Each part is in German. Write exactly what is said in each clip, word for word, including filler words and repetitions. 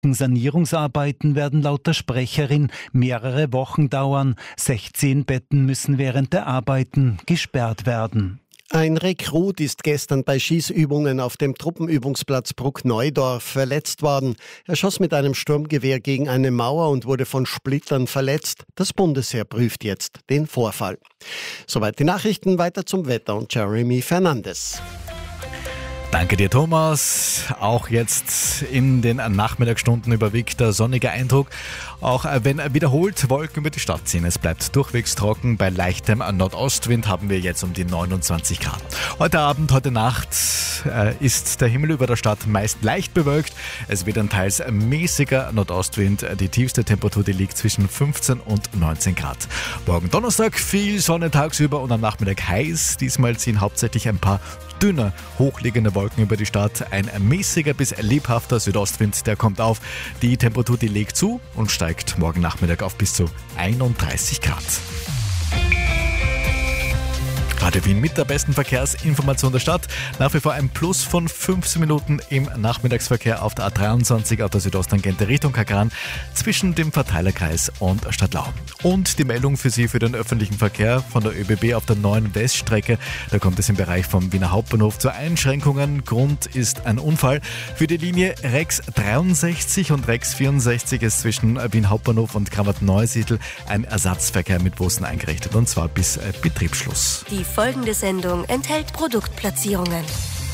Trockensanierungsarbeiten werden laut der Sprecherin mehrere Wochen dauern. sechzehn Betten müssen während der Arbeiten gesperrt werden. Ein Rekrut ist gestern bei Schießübungen auf dem Truppenübungsplatz Bruckneudorf verletzt worden. Er schoss mit einem Sturmgewehr gegen eine Mauer und wurde von Splittern verletzt. Das Bundesheer prüft jetzt den Vorfall. Soweit die Nachrichten, weiter zum Wetter und Jeremy Fernandes. Danke dir, Thomas. Auch jetzt in den Nachmittagsstunden überwiegt der sonnige Eindruck. Auch wenn wiederholt Wolken über die Stadt ziehen. Es bleibt durchwegs trocken. Bei leichtem Nordostwind haben wir jetzt um die neunundzwanzig Grad. Heute Abend, heute Nacht äh, ist der Himmel über der Stadt meist leicht bewölkt. Es wird ein teils mäßiger Nordostwind. Die tiefste Temperatur, die liegt zwischen fünfzehn und neunzehn Grad. Morgen Donnerstag viel Sonne tagsüber und am Nachmittag heiß. Diesmal ziehen hauptsächlich ein paar dünne, hochliegende Wolken über die Stadt. Ein mäßiger bis lebhafter Südostwind, der kommt auf. Die Temperatur, die legt zu und steigt morgen Nachmittag auf bis zu einunddreißig Grad. Radio Wien mit der besten Verkehrsinformation der Stadt. Nach wie vor ein Plus von fünfzehn Minuten im Nachmittagsverkehr auf der A dreiundzwanzig auf der Südosttangente Richtung Kagran zwischen dem Verteilerkreis und Stadtlau. Und die Meldung für Sie für den öffentlichen Verkehr von der ÖBB auf der neuen Weststrecke. Da kommt es im Bereich vom Wiener Hauptbahnhof zu Einschränkungen. Grund ist ein Unfall. Für die Linie Rex dreiundsechzig und Rex vierundsechzig ist zwischen Wien Hauptbahnhof und Kramat-Neusiedl ein Ersatzverkehr mit Bussen eingerichtet. Und zwar bis Betriebsschluss. Die folgende Sendung enthält Produktplatzierungen.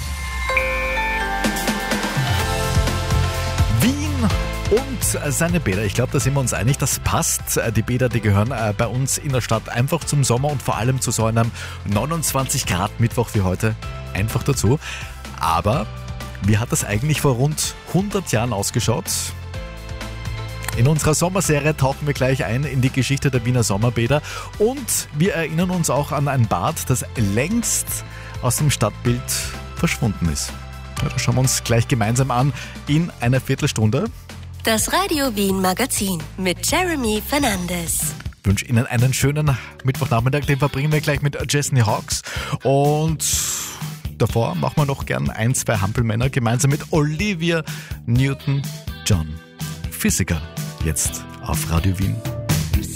Wien und seine Bäder. Ich glaube, da sind wir uns einig, das passt. Die Bäder, die gehören bei uns in der Stadt einfach zum Sommer und vor allem zu so einem neunundzwanzig Grad Mittwoch wie heute einfach dazu. Aber wie hat das eigentlich vor rund hundert Jahren ausgeschaut? In unserer Sommerserie tauchen wir gleich ein in die Geschichte der Wiener Sommerbäder und wir erinnern uns auch an ein Bad, das längst aus dem Stadtbild verschwunden ist. Ja, das schauen wir uns gleich gemeinsam an in einer Viertelstunde. Das Radio Wien Magazin mit Jeremy Fernandes. Ich wünsche Ihnen einen schönen Mittwochnachmittag, den verbringen wir gleich mit Jessie Hawks und davor machen wir noch gern ein, zwei Hampelmänner gemeinsam mit Olivia Newton-John. Physiker. Jetzt auf Radio Wien.